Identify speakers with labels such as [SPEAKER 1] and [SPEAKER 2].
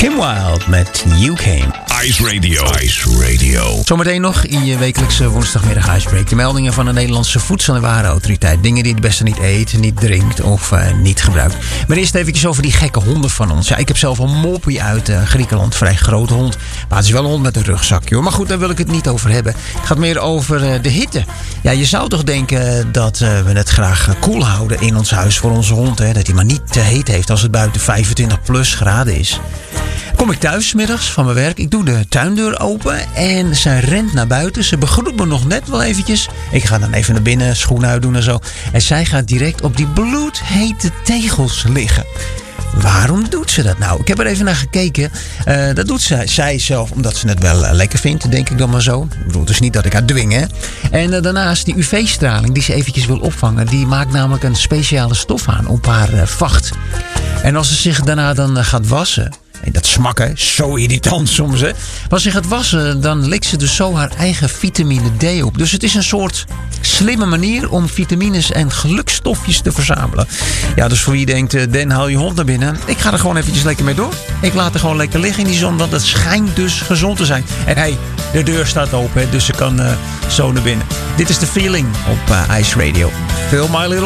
[SPEAKER 1] Kim Wilde met You Came.
[SPEAKER 2] Ice Radio. Ice Radio.
[SPEAKER 1] Zometeen nog in je wekelijkse woensdagmiddag Icebreak. De meldingen van de Nederlandse Voedsel- en Warenautoriteit. Dingen die het beste niet eet, niet drinkt of niet gebruikt. Maar eerst even over die gekke honden van ons. Ja, ik heb zelf een moppie uit Griekenland. Vrij grote hond. Maar het is wel een hond met een rugzakje, hoor. Maar goed, daar wil ik het niet over hebben. Het gaat meer over de hitte. Ja, je zou toch denken dat we het graag koel houden in ons huis voor onze hond. Hè? Dat hij maar niet te heet heeft als het buiten 25 plus graden is. Kom ik thuis 's middags van mijn werk. Ik doe de tuindeur open en ze rent naar buiten. Ze begroet me nog net wel eventjes. Ik ga dan even naar binnen, schoenen uitdoen en zo. En zij gaat direct op die bloedhete tegels liggen. Waarom doet ze dat nou? Ik heb er even naar gekeken. Dat doet zij zelf omdat ze het wel lekker vindt, denk ik dan maar zo. Ik bedoel, het is niet dat ik haar dwing, hè. En daarnaast die UV-straling die ze eventjes wil opvangen. Die maakt namelijk een speciale stof aan op haar vacht. En als ze zich daarna dan gaat wassen... En dat smakken, zo irritant soms, hè. Als ze gaat wassen, dan likt ze dus zo haar eigen vitamine D op. Dus het is een soort slimme manier om vitamines en gelukstofjes te verzamelen. Ja, dus voor wie denkt, Dan, haal je hond naar binnen. Ik ga er gewoon eventjes lekker mee door. Ik laat er gewoon lekker liggen in die zon, want het schijnt dus gezond te zijn. En hey, de deur staat open, dus ze kan zo naar binnen. Dit is The Feeling op Ice Radio. Fill my little